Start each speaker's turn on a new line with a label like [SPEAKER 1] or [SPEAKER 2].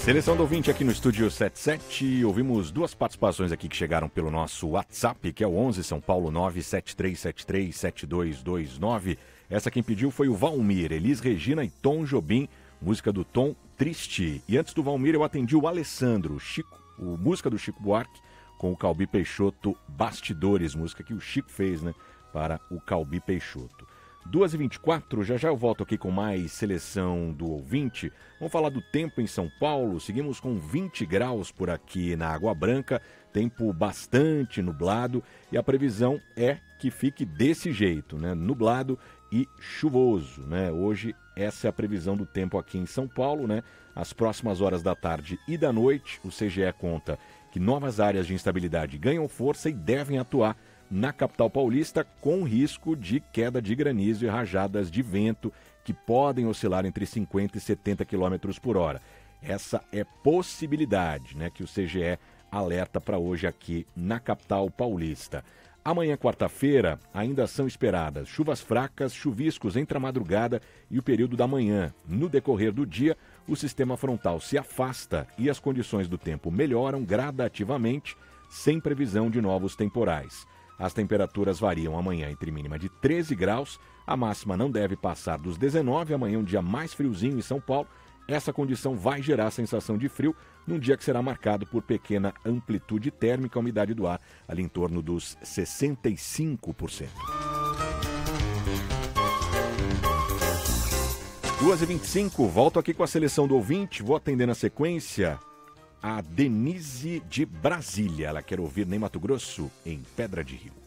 [SPEAKER 1] Seleção do ouvinte aqui no Estúdio 77. Ouvimos duas participações aqui que chegaram pelo nosso WhatsApp, que é o 11 São Paulo 973737229. Essa quem pediu foi o Valmir, Elis Regina e Tom Jobim, música do Tom Triste. E antes do Valmir eu atendi o Alessandro, música do Chico Buarque, com o Calbi Peixoto, Bastidores, música que o Chico fez, né, para o Calbi Peixoto. 2h24, já eu volto aqui com mais seleção do ouvinte. Vamos falar do tempo em São Paulo. Seguimos com 20 graus por aqui na Água Branca, tempo bastante nublado e a previsão é que fique desse jeito, né? Nublado e chuvoso, né? Hoje essa é a previsão do tempo aqui em São Paulo, né? As próximas horas da tarde e da noite, o CGE conta que novas áreas de instabilidade ganham força e devem atuar na capital paulista, com risco de queda de granizo e rajadas de vento que podem oscilar entre 50 e 70 km por hora. Essa é possibilidade, né, que o CGE alerta para hoje aqui na capital paulista. Amanhã, quarta-feira, ainda são esperadas chuvas fracas, chuviscos entre a madrugada e o período da manhã. No decorrer do dia, o sistema frontal se afasta e as condições do tempo melhoram gradativamente, sem previsão de novos temporais. As temperaturas variam amanhã entre mínima de 13 graus, a máxima não deve passar dos 19, amanhã um dia mais friozinho em São Paulo. Essa condição vai gerar sensação de frio num dia que será marcado por pequena amplitude térmica, a umidade do ar ali em torno dos 65%. 2h25, volto aqui com a seleção do ouvinte, vou atender na sequência a Denise de Brasília. Ela quer ouvir Ney Matogrosso em Pedra de Rio.